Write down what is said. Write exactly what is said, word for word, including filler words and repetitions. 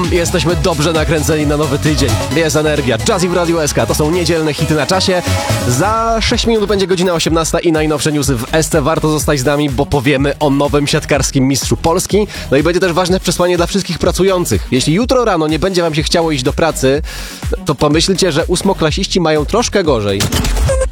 Jesteśmy dobrze nakręceni na nowy tydzień. Jest energia. Jazzy w Radiu S K. To są niedzielne hity na czasie. Za sześć minut będzie godzina osiemnasta i najnowsze newsy w S C. Warto zostać z nami, bo powiemy o nowym siatkarskim mistrzu Polski. No i będzie też ważne przesłanie dla wszystkich pracujących. Jeśli jutro rano nie będzie wam się chciało iść do pracy, to pomyślcie, że ósmoklasiści mają troszkę gorzej.